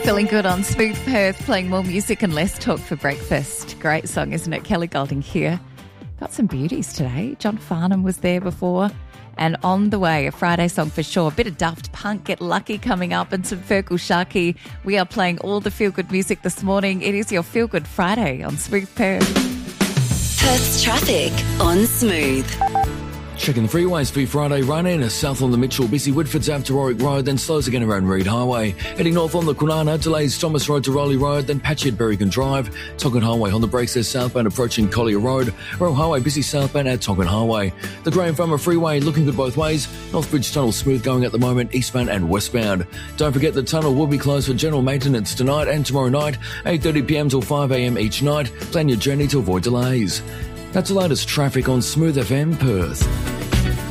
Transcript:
Feeling good on Smooth Perth, playing more music and less talk for breakfast. Great song, isn't it? Kelly Golding here. Got some beauties today. John Farnham was there before. And on the way, a Friday song for sure. A bit of Daft Punk, Get Lucky coming up, and some Fergal Sharkey. We are playing all the feel-good music this morning. It is your Feel Good Friday on Smooth Perth. Perth's traffic on Smooth. Checking the freeways for your Friday run-in. South on the Mitchell, busy Whitfords Ave to Warwick Road, then slows again around Reid Highway. Heading north on the Kwinana, delays Thomas Road to Rowley Road, then patchy at Berrigan Drive. Tonkin Highway on the brakes there southbound approaching Collier Road. Royal Highway busy southbound at Tonkin Highway. The Graham Farmer Freeway looking good both ways. Northbridge Tunnel smooth going at the moment, eastbound and westbound. Don't forget the tunnel will be closed for general maintenance tonight and tomorrow night, 8:30pm till 5am each night. Plan your journey to avoid delays. That's the latest traffic on Smooth FM Perth.